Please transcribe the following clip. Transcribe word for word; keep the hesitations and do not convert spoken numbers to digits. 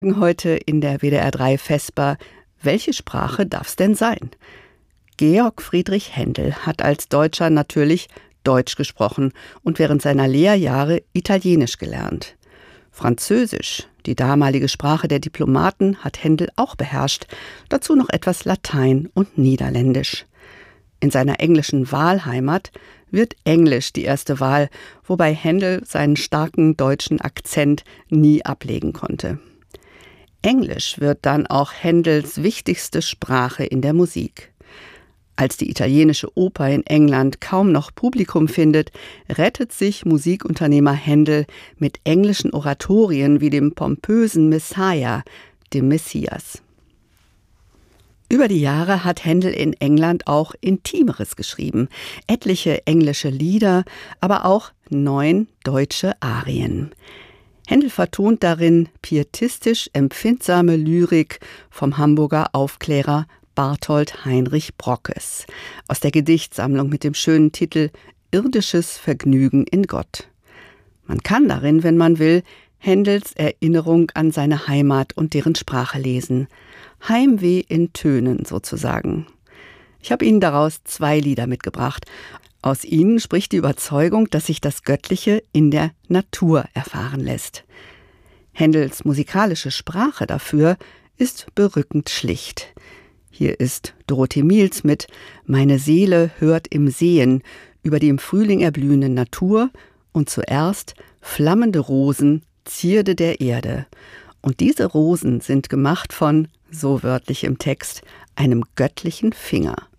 Heute in der W D R drei Vesper: Welche Sprache darf's denn sein? Georg Friedrich Händel hat als Deutscher natürlich Deutsch gesprochen und während seiner Lehrjahre Italienisch gelernt. Französisch, die damalige Sprache der Diplomaten, hat Händel auch beherrscht, dazu noch etwas Latein und Niederländisch. In seiner englischen Wahlheimat wird Englisch die erste Wahl, wobei Händel seinen starken deutschen Akzent nie ablegen konnte. Englisch wird dann auch Händels wichtigste Sprache in der Musik. Als die italienische Oper in England kaum noch Publikum findet, rettet sich Musikunternehmer Händel mit englischen Oratorien wie dem pompösen Messiah, dem Messias. Über die Jahre hat Händel in England auch Intimeres geschrieben, etliche englische Lieder, aber auch neun deutsche Arien. Händel vertont darin pietistisch empfindsame Lyrik vom Hamburger Aufklärer Barthold Heinrich Brockes aus der Gedichtsammlung mit dem schönen Titel »Irdisches Vergnügen in Gott«. Man kann darin, wenn man will, Händels Erinnerung an seine Heimat und deren Sprache lesen. Heimweh in Tönen sozusagen. Ich habe Ihnen daraus zwei Lieder mitgebracht. Aus ihnen spricht die Überzeugung, dass sich das Göttliche in der Natur erfahren lässt. Händels musikalische Sprache dafür ist berückend schlicht. Hier ist Dorothee Miels mit »Meine Seele hört im Sehen« über die im Frühling erblühende Natur und zuerst »Flammende Rosen, Zierde der Erde«. Und diese Rosen sind gemacht von, so wörtlich im Text, einem göttlichen Finger.